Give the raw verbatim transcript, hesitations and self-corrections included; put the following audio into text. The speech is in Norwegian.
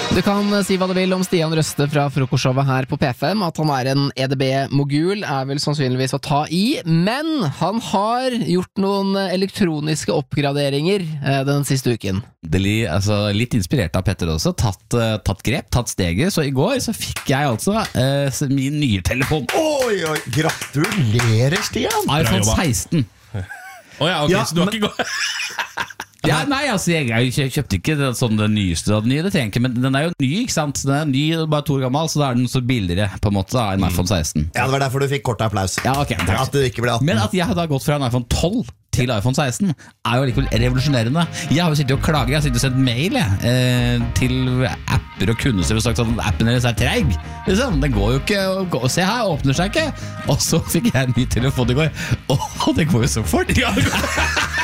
Du kan si hva du vil om Stian Røste fra frokostshowet her på P fem. At han er en E D B-mogul er vel sannsynligvis å ta i, men han har gjort noen elektroniske oppgraderinger eh, den siste uken. Deli, altså, litt inspirert av Petter også, tatt, uh, tatt grep, tatt steget. Så i går så fikk jeg altså uh, min nye telefon. Oi, oi, gratulerer, Stian. iPhone seksten. Å ja, ok, Ja, så du har men- ikke gått Ja, nei, altså, jeg, jeg kjøpte ikke den, sånn, den nyeste av den nye, det trenger jeg ikke, men den er jo ny, ikke sant? Den er ny, bare to år gammel, så da er den så billigere på en måte da, enn iPhone seksten. Ja, det var derfor du fikk kort applaus. Ja, ok, takk. At det ikke ble atten. Men at jeg har da gått fra en iPhone tolv til iPhone seksten er jo likevel revolusjonerende. Jeg har jo sittet og klaget, jeg har sittet og sendt mail jeg, eh, til apper og kundeser og sagt at appen deres er treig. Liksom. Den går jo ikke, og, og se her, åpner seg ikke. Og så fikk jeg en ny telefon i går, og det går jo så fort.